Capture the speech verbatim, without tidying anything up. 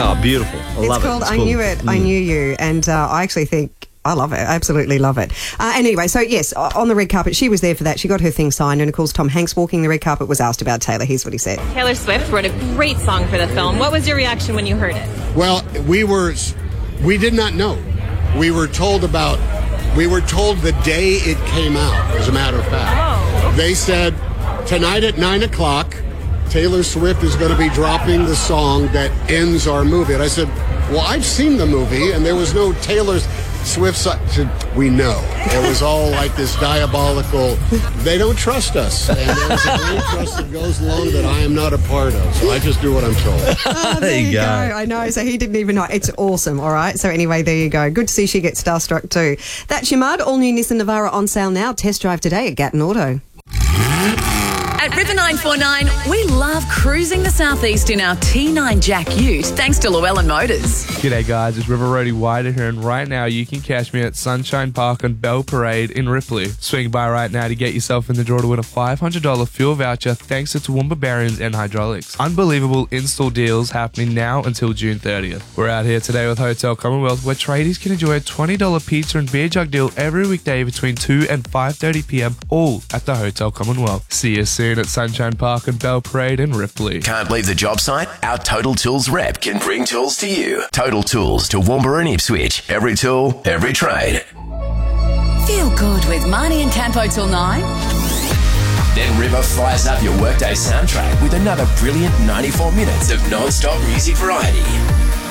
Oh, beautiful. I it's love called it. It's I called, Knew It, mm. I Knew You. And uh, I actually think I love it. I absolutely love it. Uh, and anyway, so yes, on the red carpet, she was there for that. She got her thing signed. And of course, Tom Hanks walking the red carpet was asked about Taylor. Here's what he said. Taylor Swift wrote a great song for the film. What was your reaction when you heard it? Well, we were, we did not know. We were told about, we were told the day it came out, as a matter of fact. Oh. They said, tonight at nine o'clock, Taylor Swift is going to be dropping the song that ends our movie. And I said, well, I've seen the movie, and there was no Taylor Swift song. We know. It was all like this diabolical, they don't trust us. And there's a great trust that goes along that I am not a part of. So I just do what I'm told. Oh, there you go. I know. So he didn't even know. It's awesome. All right. So anyway, there you go. Good to see she gets starstruck too. That's your mud. All new Nissan Navara on sale now. Test drive today at Gatton Auto. At River nine four nine, we love cruising the southeast in our T nine Jack Ute, thanks to Llewellyn Motors. G'day guys, it's River Roadie Wider here, and right now you can catch me at Sunshine Park on Bell Parade in Ripley. Swing by right now to get yourself in the draw to win a five hundred dollars fuel voucher thanks to Toowoomba Bearings and Hydraulics. Unbelievable install deals happening now until June thirtieth. We're out here today with Hotel Commonwealth, where tradies can enjoy a twenty dollars pizza and beer jug deal every weekday between two and five thirty p.m. all at the Hotel Commonwealth. See you soon at Sunshine Park and Bell Parade in Ripley. Can't leave the job site? Our Total Tools rep can bring tools to you. Total Tools to Toowoomba and Ipswich. Every tool, every trade. Feel good with Marnie and Campo till nine. Then River fires up your workday soundtrack with another brilliant ninety-four minutes of non-stop music variety.